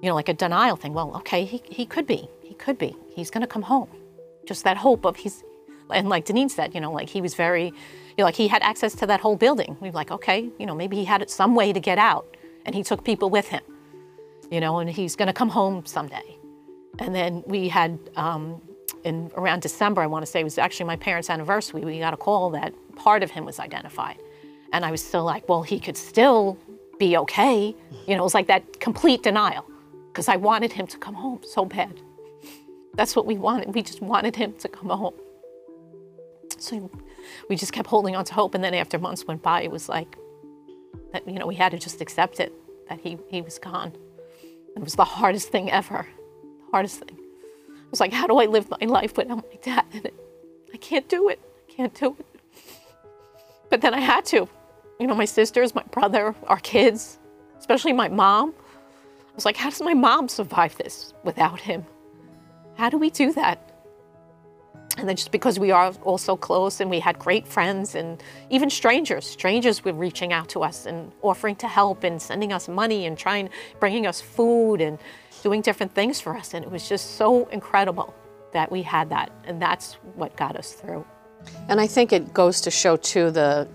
like a denial thing. Well, okay, he could be. He's going to come home. Just that hope of and like Deneen said, like he was very, like he had access to that whole building. We were like, okay, maybe he had some way to get out, and he took people with him, and he's going to come home someday. And then we had, in around December, I want to say, it was actually my parents' anniversary, we got a call that part of him was identified. And I was still like, well, he could still be okay. It was like that complete denial, because I wanted him to come home so bad. That's what we wanted. We just wanted him to come home. So we just kept holding on to hope. And then after months went by, it was like that, we had to just accept it, that he was gone. It was the hardest thing ever, the hardest thing. It was like, how do I live my life without my dad in it? I can't do it. But then I had to. My sisters, my brother, our kids, especially my mom. I was like, how does my mom survive this without him? How do we do that? And then just because we are all so close and we had great friends and even strangers were reaching out to us and offering to help and sending us money and bringing us food and doing different things for us. And it was just so incredible that we had that. And that's what got us through. And I think it goes to show too, the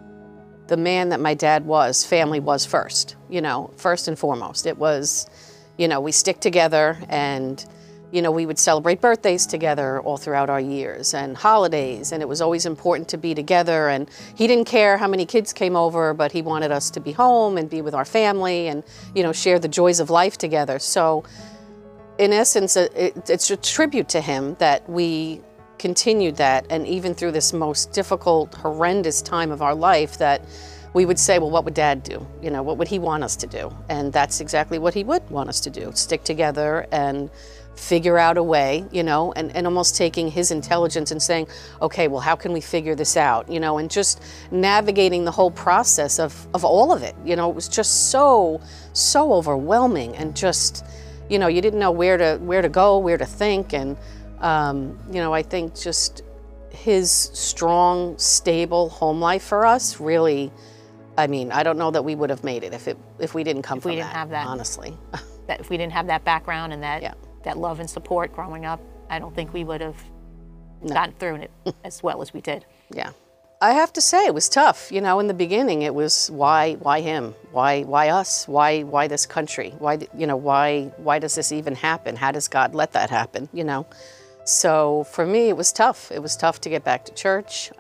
man that my dad was, family was first, first and foremost. It was, we stick together, and we would celebrate birthdays together all throughout our years and holidays, and it was always important to be together. And he didn't care how many kids came over, but he wanted us to be home and be with our family and, share the joys of life together. So in essence, it's a tribute to him that we continued that, and even through this most difficult, horrendous time of our life, that we would say, well, what would Dad do? What would he want us to do? And that's exactly what he would want us to do, stick together and figure out a way, and almost taking his intelligence and saying, okay, well, how can we figure this out, and just navigating the whole process of all of it. It was just so overwhelming, and just, you didn't know where to go, where to think. And I think just his strong, stable home life for us really, I don't know that we would have made it if we didn't come from that. If we didn't have that, honestly. That if we didn't have that background and that love and support growing up, I don't think we would have gotten through it as well as we did. Yeah. I have to say it was tough. In the beginning it was why him? Why us? Why this country? Why does this even happen? How does God let that happen? So for me, it was tough. It was tough to get back to church.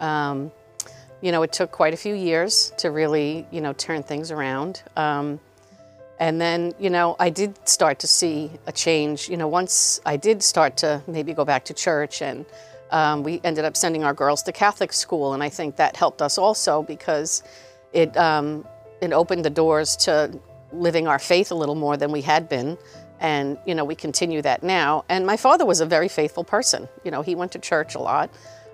It took quite a few years to really, turn things around. And then, I did start to see a change. Once I did start to maybe go back to church, and we ended up sending our girls to Catholic school. And I think that helped us also, because it opened the doors to living our faith a little more than we had been. And, we continue that now. And my father was a very faithful person. He went to church a lot.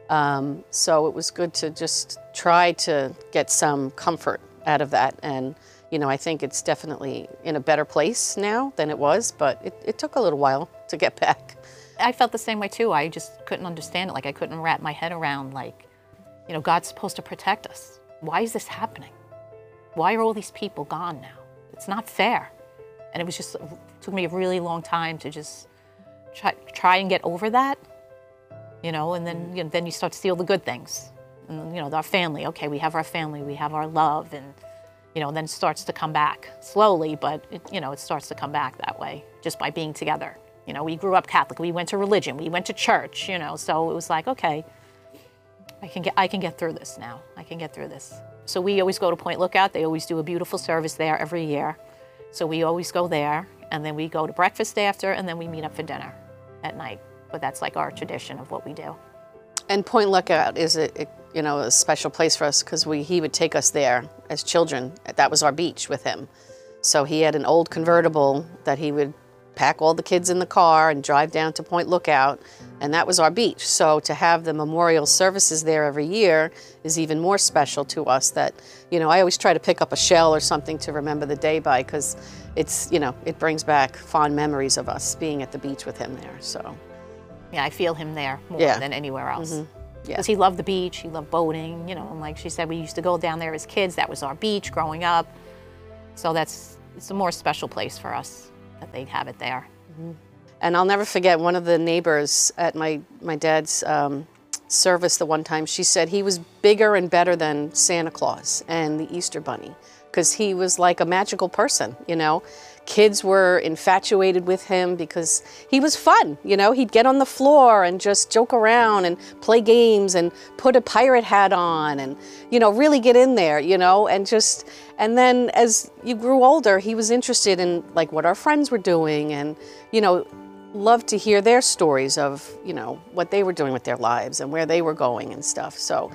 So it was good to just try to get some comfort out of that. And, I think it's definitely in a better place now than it was, but it took a little while to get back. I felt the same way too. I just couldn't understand it. Like I couldn't wrap my head around, God's supposed to protect us. Why is this happening? Why are all these people gone now? It's not fair. And it took me a really long time to just try and get over that, and then, then you start to see all the good things. And, our family, okay, we have our family, we have our love, and, then it starts to come back slowly, but, it starts to come back that way, just by being together. We grew up Catholic, we went to religion, we went to church, so it was like, okay, I can get through this now. I can get through this. So we always go to Point Lookout. They always do a beautiful service there every year. So we always go there, and then we go to breakfast after, and then we meet up for dinner at night. But that's like our tradition of what we do. And Point Lookout is a special place for us, because he would take us there as children. That was our beach with him. So he had an old convertible that he would pack all the kids in the car and drive down to Point Lookout, and that was our beach. So to have the memorial services there every year is even more special to us. That, I always try to pick up a shell or something to remember the day by, because it's, it brings back fond memories of us being at the beach with him there. So yeah, I feel him there more than anywhere else. Mm-hmm. Yeah. Because he loved the beach, he loved boating, and like she said, we used to go down there as kids. That was our beach growing up. So it's a more special place for us that they have it there. And I'll never forget one of the neighbors at my dad's service the one time. She said he was bigger and better than Santa Claus and the Easter Bunny because he was like a magical person, you know. Kids were infatuated with him because he was fun, you know. He'd get on the floor and just joke around and play games and put a pirate hat on and, you know, really get in there, you know, and then as you grew older, he was interested in like what our friends were doing and, you know, loved to hear their stories of, you know, what they were doing with their lives and where they were going and stuff. So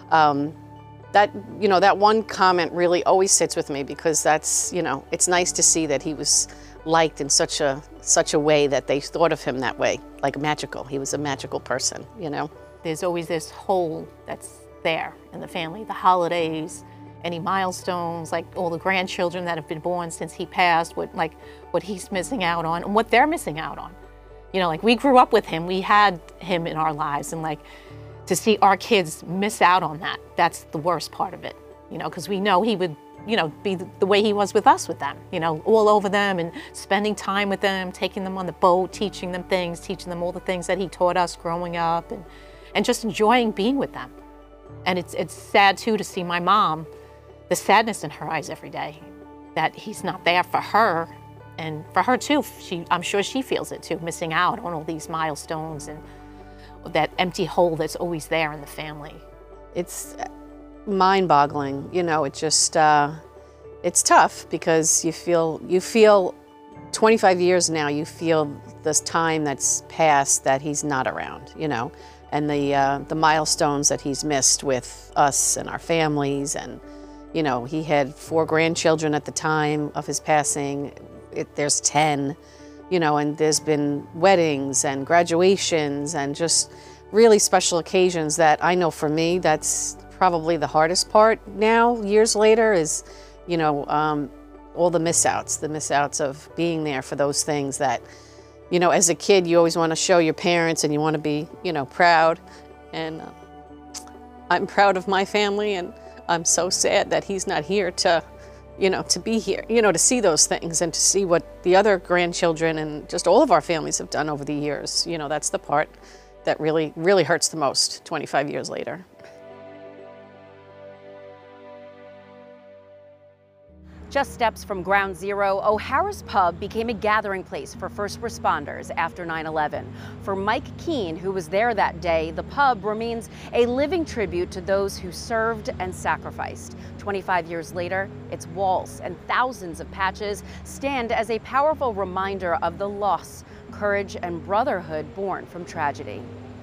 that, you know, that one comment really always sits with me because that's, you know, it's nice to see that he was liked in such a way that they thought of him that way, like magical. He was a magical person, you know. There's always this hole that's there in the family, the holidays, any milestones, like all the grandchildren that have been born since he passed, what he's missing out on and what they're missing out on. You know, like we grew up with him, we had him in our lives, and like to see our kids miss out on that, that's the worst part of it, you know, because we know he would, you know, be the way he was with us with them, you know, all over them and spending time with them, taking them on the boat, teaching them things, teaching them all the things that he taught us growing up and just enjoying being with them. And it's sad too to see my mom, the sadness in her eyes every day, that he's not there for her. And for her too, I'm sure she feels it too, missing out on all these milestones and that empty hole that's always there in the family. It's mind-boggling, you know. It just, it's tough because you feel 25 years now, you feel this time that's passed that he's not around, you know, and the milestones that he's missed with us and our families. And, you know, he had 4 grandchildren at the time of his passing. There's 10, you know, and there's been weddings and graduations and just really special occasions that I know for me, that's probably the hardest part now, years later, is, you know, all the miss outs of being there for those things that, you know, as a kid, you always want to show your parents and you want to be, you know, proud. And I'm proud of my family, and I'm so sad that he's not here to, you know, to be here, you know, to see those things and to see what the other grandchildren and just all of our families have done over the years. You know, that's the part that really, really hurts the most 25 years later. Just steps from Ground Zero, O'Hara's Pub became a gathering place for first responders after 9/11. For Mike Keene, who was there that day, the pub remains a living tribute to those who served and sacrificed. 25 years later, its walls and thousands of patches stand as a powerful reminder of the loss, courage, and brotherhood born from tragedy.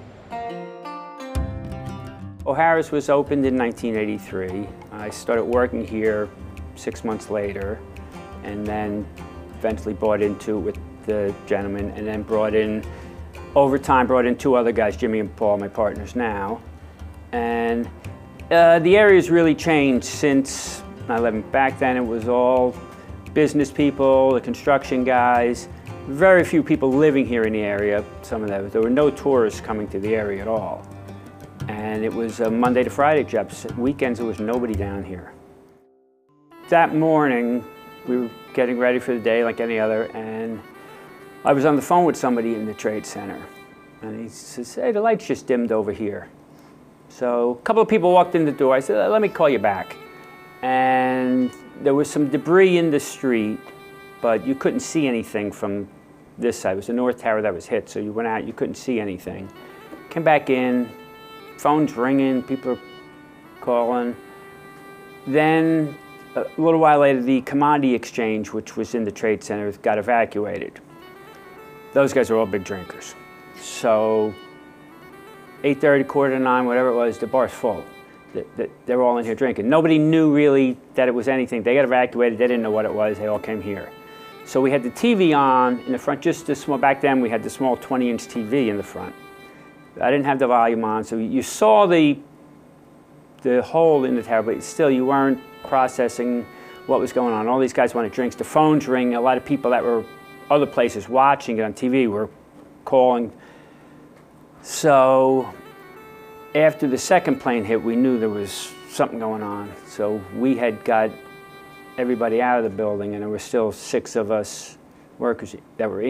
O'Hara's was opened in 1983. I started working here 6 months later, and then eventually bought into it with the gentleman, and then over time brought in 2 other guys, Jimmy and Paul, my partners now. And the area's really changed since 9/11. Back then it was all business people, the construction guys, very few people living here in the area. There were no tourists coming to the area at all. And it was a Monday to Friday job. Weekends there was nobody down here. That morning, we were getting ready for the day like any other, and I was on the phone with somebody in the Trade Center. And he says, "Hey, the lights just dimmed over here." So a couple of people walked in the door. I said, "Let me call you back." And there was some debris in the street, but you couldn't see anything from this side. It was the North Tower that was hit, so you went out, you couldn't see anything. Came back in, phone's ringing, people are calling. Then a little while later, the commodity exchange, which was in the Trade Center, got evacuated. Those guys are all big drinkers. So 8:30, 8:45, whatever it was, the bar's full. They're all in here drinking. Nobody knew really that it was anything. They got evacuated, they didn't know what it was, they all came here. So we had the TV on in the front, just a small, back then we had the small 20-inch TV in the front. I didn't have the volume on, so you saw the hole in the tower, but still you weren't processing what was going on. All these guys wanted drinks. The phones ring. A lot of people that were other places watching it on TV were calling. So after the second plane hit, we knew there was something going on. So we had got everybody out of the building, and there were still 6 of us workers that were